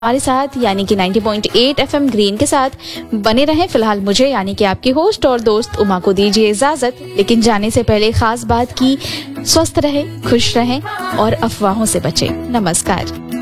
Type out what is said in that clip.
हमारे साथ यानी कि 90.8 एफएम ग्रीन के साथ बने रहें। फिलहाल मुझे यानी कि आपकी होस्ट और दोस्त उमा को दीजिए इजाजत, लेकिन जाने से पहले खास बात की स्वस्थ रहें, खुश रहें और अफवाहों से बचें। नमस्कार।